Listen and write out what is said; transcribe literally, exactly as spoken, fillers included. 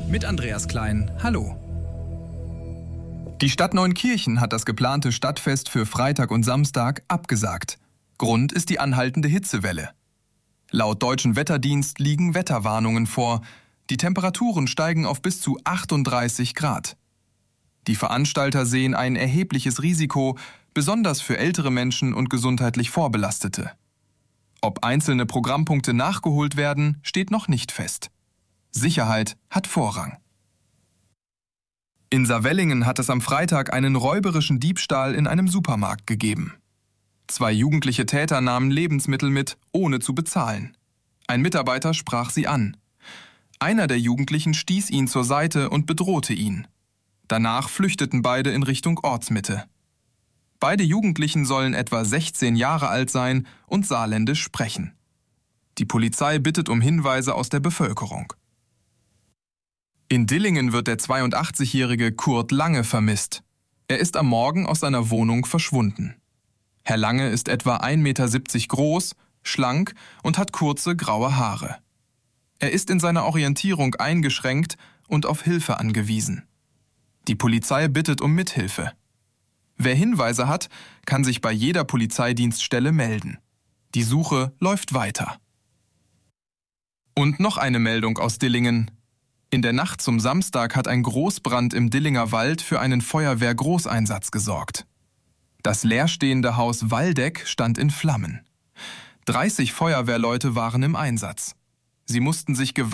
Mit Andreas Klein, hallo. Die Stadt Neunkirchen hat das geplante Stadtfest für Freitag und Samstag abgesagt. Grund ist die anhaltende Hitzewelle. Laut Deutschen Wetterdienst liegen Wetterwarnungen vor. Die Temperaturen steigen auf bis zu achtunddreißig Grad. Die Veranstalter sehen ein erhebliches Risiko, besonders für ältere Menschen und gesundheitlich Vorbelastete. Ob einzelne Programmpunkte nachgeholt werden, steht noch nicht fest. Sicherheit hat Vorrang. In Saarwellingen hat es am Freitag einen räuberischen Diebstahl in einem Supermarkt gegeben. Zwei jugendliche Täter nahmen Lebensmittel mit, ohne zu bezahlen. Ein Mitarbeiter sprach sie an. Einer der Jugendlichen stieß ihn zur Seite und bedrohte ihn. Danach flüchteten beide in Richtung Ortsmitte. Beide Jugendlichen sollen etwa sechzehn Jahre alt sein und saarländisch sprechen. Die Polizei bittet um Hinweise aus der Bevölkerung. In Dillingen wird der zweiundachtzigjährige Kurt Lange vermisst. Er ist am Morgen aus seiner Wohnung verschwunden. Herr Lange ist etwa ein Meter siebzig groß, schlank und hat kurze graue Haare. Er ist in seiner Orientierung eingeschränkt und auf Hilfe angewiesen. Die Polizei bittet um Mithilfe. Wer Hinweise hat, kann sich bei jeder Polizeidienststelle melden. Die Suche läuft weiter. Und noch eine Meldung aus Dillingen. In der Nacht zum Samstag hat ein Großbrand im Dillinger Wald für einen Feuerwehr-Großeinsatz gesorgt. Das leerstehende Haus Waldeck stand in Flammen. dreißig Feuerwehrleute waren im Einsatz. Sie mussten sich gewaltsam